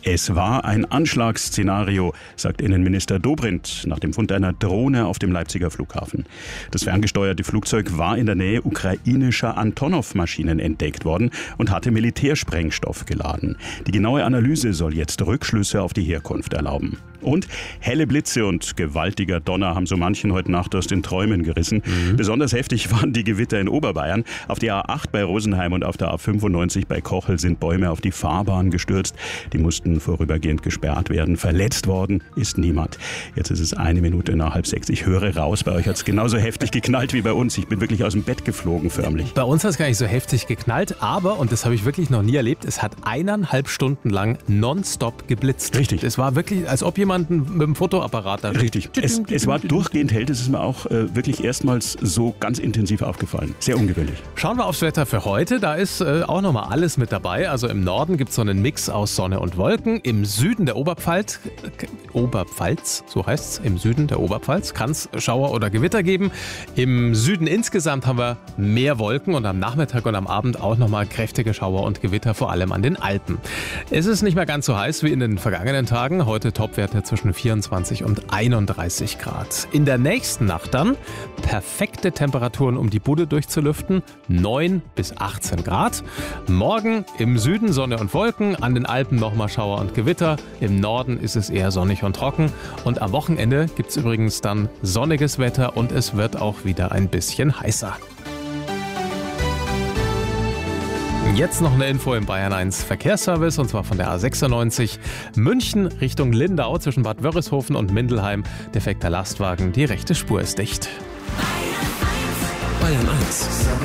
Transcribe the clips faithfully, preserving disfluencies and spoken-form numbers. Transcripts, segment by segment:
Es war ein Anschlagsszenario, sagt Innenminister Dobrindt nach dem Fund einer Drohne auf dem Leipziger Flughafen. Das ferngesteuerte Flugzeug war in der Nähe ukrainischer Antonov-Maschinen entdeckt worden und hatte Militärsprengstoff geladen. Die genaue Analyse soll jetzt Rückschlüsse auf die Herkunft erlauben. Und helle Blitze und gewaltiger Donner haben so manchen heute Nacht aus den Träumen gerissen. Mhm. Besonders heftig waren die Gewitter in Oberbayern. Auf der A acht bei Rosenheim und auf der A fünfundneunzig bei Kochel sind Bäume auf die Fahrbahn gestürzt. Die mussten vorübergehend gesperrt werden. Verletzt worden ist niemand. Jetzt ist es eine Minute nach halb sechs. Ich höre raus, bei euch hat es genauso heftig geknallt wie bei uns. Ich bin wirklich aus dem Bett geflogen, förmlich. Bei uns hat es gar nicht so heftig geknallt, aber, und das habe ich wirklich noch nie erlebt, es hat eineinhalb Stunden lang nonstop geblitzt. Richtig. Es war wirklich, als ob jemand mit dem Fotoapparat da Richtig. Es, es war durchgehend hell. Das ist mir auch äh, wirklich erstmals so ganz intensiv aufgefallen. Sehr ungewöhnlich. Schauen wir aufs Wetter für heute. Da ist äh, auch nochmal alles mit dabei. Also im Norden gibt es so einen Mix aus Sonne und Wolken. Im Süden der Oberpfalz, äh, Oberpfalz, so heißt es, im Süden der Oberpfalz kann es Schauer oder Gewitter geben. Im Süden insgesamt haben wir mehr Wolken und am Nachmittag und am Abend auch nochmal kräftige Schauer und Gewitter, vor allem an den Alpen. Es ist nicht mehr ganz so heiß wie in den vergangenen Tagen. Heute Topwerte zwischen vierundzwanzig und einunddreißig Grad. In der nächsten Nacht dann perfekte Temperaturen, um die Bude durchzulüften, neun bis achtzehn Grad. Morgen im Süden Sonne und Wolken, an den Alpen nochmal Schauer und Gewitter. Im Norden ist es eher sonnig und trocken. Und am Wochenende gibt es übrigens dann sonniges Wetter und es wird auch wieder ein bisschen heißer. Jetzt noch eine Info im Bayern eins Verkehrsservice, und zwar von der A sechsundneunzig München Richtung Lindau zwischen Bad Wörishofen und Mindelheim. Defekter Lastwagen, die rechte Spur ist dicht. Bayern eins.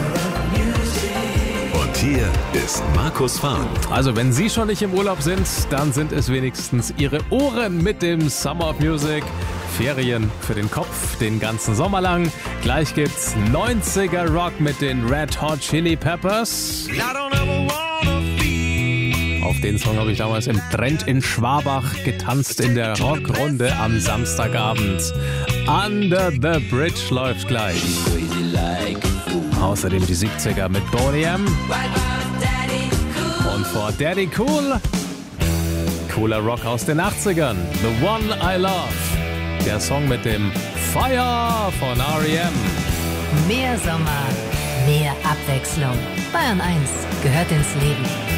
Und hier ist Markus Fahren. Also wenn Sie schon nicht im Urlaub sind, dann sind es wenigstens Ihre Ohren mit dem Summer of Music. Ferien für den Kopf, den ganzen Sommer lang. Gleich gibt's neunziger Rock mit den Red Hot Chili Peppers. Auf den Song habe ich damals im Trend in Schwabach getanzt in der Rockrunde am Samstagabend. Under the Bridge läuft gleich. Außerdem die siebziger mit Boney M. Und vor Daddy Cool, cooler Rock aus den achtzigern. The One I Love. Der Song mit dem Fire von R E M. Mehr Sommer, mehr Abwechslung. Bayern eins gehört ins Leben.